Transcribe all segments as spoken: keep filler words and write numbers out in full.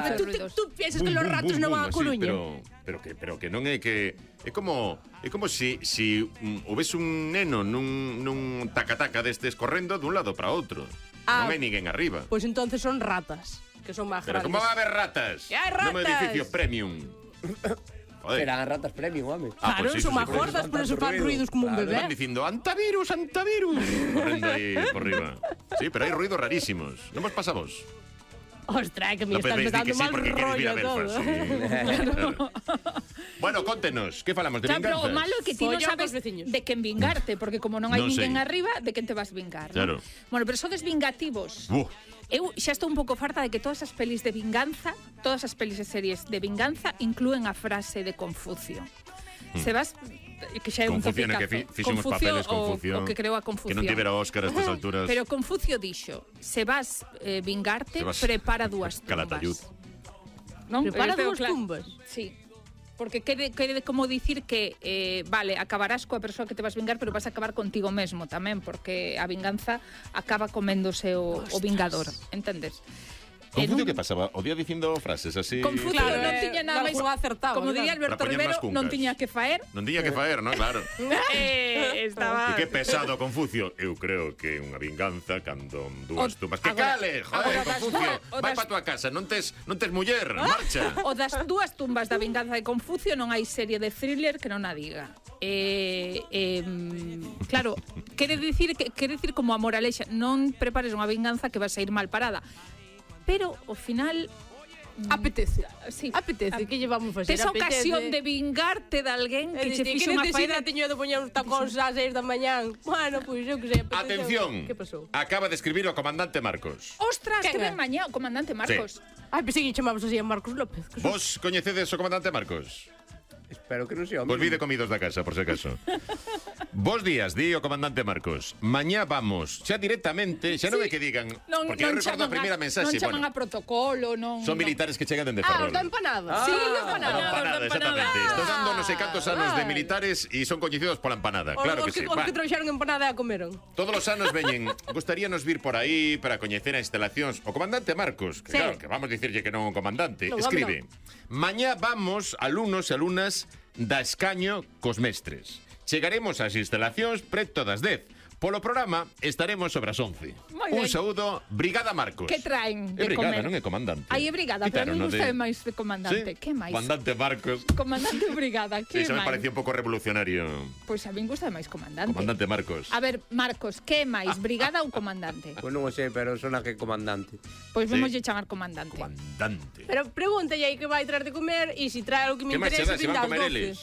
Ah, tú, te, tú piensas que los ratos non van a Coruña? Pero, pero, que, pero que non é que... É como é como si, si um, houvese un neno nun, nun taca-taca destes correndo dun lado para outro. Ah, non hai ninguén arriba. Pois pues entonces son ratas, que son máis grandes. Pero como va a haber ratas? Que hai ratas? No edificio premium. Joder. Serán ratas premium, home. Ah, claro, pues sí, son máis gordas, por eso fan ruidos como un bebé. Están dicindo, antavirus, antavirus. Correndo aí por riba. Sí, pero hai ruidos rarísimos. Non vos pasa vos? Ostras, que me no, estás dando mal sí, rollo todo. Sí. Claro. Bueno, contenos, que falamos de vinganzas? Pero o malo é que ti non sabes de quen vingarte, porque como non hai non ninguén sei. arriba, de quen te vas vingar. Claro. ¿no? Bueno, pero sodes vingativos. Uh. Eu xa estou un pouco farta de que todas as pelis de vinganza, todas as pelis e series de vinganza inclúen a frase de Confucio. Mm. Se vas... que xa é un Confucio, topicazo. Que fi, fixemos papeles Confucio. O, o que creou a Confucio. Que non tivera Óscar a estas alturas. Pero Confucio dixo, se vas eh, vingarte, vas prepara dúas tumbas. Calatayud. Non? Prepara dúas tumbas? Sí. Porque quere, quere como dicir que, eh, vale, acabarás coa persoa que te vas vingar, pero vas a acabar contigo mesmo tamén, porque a vinganza acaba coméndose o, o vingador, entendes? Confucio que pasaba o día dicindo frases así. Confucio claro, non tiña nada máis acertado. Como diría Alberto Rivero, non tiña que faer. Non tiña que faer, non? Claro. eh, estaba... E que pesado Confucio. Eu creo que unha vinganza cando dúas tumbas. Que cale, joder, Confucio. Vai pa tua casa, non tes non tes muller, marcha. O das dúas tumbas da vinganza de Confucio non hai serie de thriller que non a diga. Eh, eh, claro, quere dicir que quere dicir como a moralexa, non prepares unha vinganza que vas a ir mal parada. Pero, ao final... Apetece. Sí. Apetece, que llevamos a facer? Tes ocasión de vingarte de alguén que che fixo unha faena... Que teño de poñer uns tacóns ás seis da mañán. Bueno, pois eu que sei, apetece. Atención. Que pasou? Acaba de escribir o comandante Marcos. Ostras, que ben mañá o comandante Marcos. Sí. Ai, pensei que chamamos así a Marcos López. Vos coñecedes o comandante Marcos? Espero que non sea o Pois vide comidos da casa, por se acaso. Bos días, di o comandante Marcos. Mañá vamos, xa directamente, xa sí. Non é que digan, non, porque non eu recordo a primeira mensaxe, non chaman bueno, a protocolo, non... Son militares que chegan dende Ferrol. Ah, os da empanada. Ah, sí, os da empanada. A empanada, exactamente. Ah, Estou dando non sei cantos anos de militares e son coñecidos pola empanada, os, claro os que, que sí. Os que trouxeron empanada e a comeron. Todos os anos veñen, gustaríanos vir por aí para coñecer as instalacións. O comandante Marcos, que sí. Claro, que vamos dicirlle que non é un comandante, no, escribe: mañá vamos, alumnos e alumnas da Escaño cos mestres. Chegaremos ás instalacións preto das dez. Polo programa estaremos sobre as once. Un saúdo, Brigada Marcos. Que traen de comer? É brigada, comer. Non é comandante. Aí é brigada, pero a mí gusta de... máis de comandante. ¿Sí? Que máis? Comandante Marcos. Comandante brigada, que sí, máis? Se me parecía un pouco revolucionario. Pois pues a mí gusta máis comandante. Comandante Marcos. A ver, Marcos, que máis, brigada ou comandante? Pois pues non o sei, pero sona que comandante. Pois pues sí. vemos de chamar comandante. Comandante. Pero pregúntalle aí que vai traer de comer e se si trae algo que me interesa, que máis se van comer eles?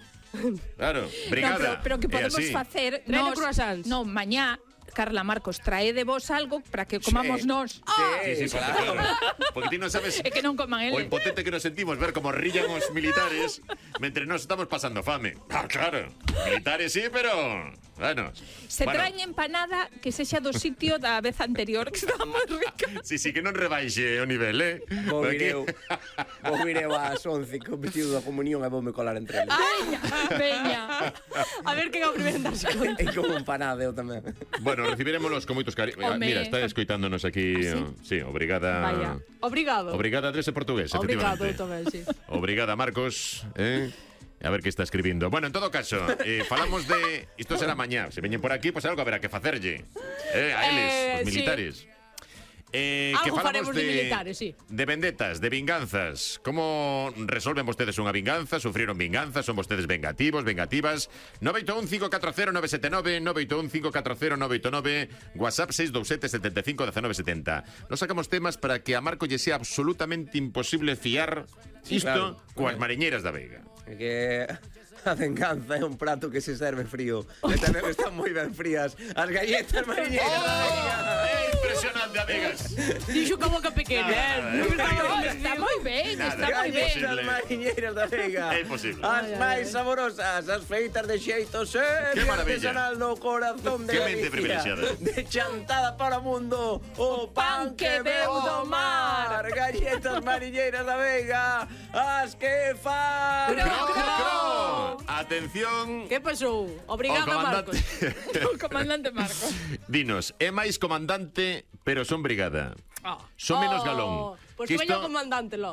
Claro, brigada. No, pero, pero que podemos facer... Trae croissants. No, mañá... Carla Marcos, trae de vos algo para que comamos sí. nós. Ah, sí, sí, sí, claro. Porque ti non sabes é que non coman eles. O impotente que nos sentimos ver como rillan os militares mentre nós estamos pasando fame. Ah, claro, militares sí, pero... Bueno, se bueno. traen empanada que sexa do sitio da vez anterior, que estaba moi rica. Sí, sí, que non rebaixe o nivel, eh? Vou vir eu, vou vir eu ás once co vestido da comunión e voume colar entre eles. Veña, veña. A ver quen é o primeiro en darse conta. E como empanada eu tamén. Bueno, recibiremoslos con moitos cariños. Mira, está escoitándonos aquí. ¿Ah, sí? Sí, obrigada. Vaya. Obrigado. Obrigada, Andrés en portugués, obrigado, efectivamente. Obrigado, tamén, sí. Obrigada, Marcos. Eh? A ver que está escribindo. Bueno, en todo caso, eh, falamos de... Isto será mañá. Se veñen por aquí, pues algo haberá que facerlle. Eh, a eles, eh, os militares. Sí. Eh, Algo que falamos faremos de, de militares, sí. De vendetas, de vinganzas. Como resolven vostedes unha vinganza? Sufrieron vinganzas? Son vostedes vengativos, vengativas? nove oito un cinco catro cero nove sete nove, nove oito un cinco catro cero nove oito nove, WhatsApp seis dous sete sete cinco uno nove sete cero. Nos sacamos temas para que a Marco lle sea absolutamente imposible fiar sí, isto claro. coas mariñeiras da Veiga. É que a venganza é un prato que se serve frío. E tamén están moi ben frías as galletas mariñeiras da Veiga. É impresionante, amigas. Dixo que a boca pequena, eh? Está moi ben, está moi ben. Galletas mariñeiras da Veiga. É imposible. As máis saborosas, as feitas de xeito serio artesanal no corazón de Galicia. Que mente privilexiada. De chantada para o mundo, o pan que veu do mar. Galletas mariñeiras da Veiga, as que fan. Cro, cro, cro. Atención. Que pasou? Obrigada, Marcos. O comandante Marcos. Dinos, é máis comandante, pero son brigada. Oh. Son menos galón. Pois pues esto... comandante, lo.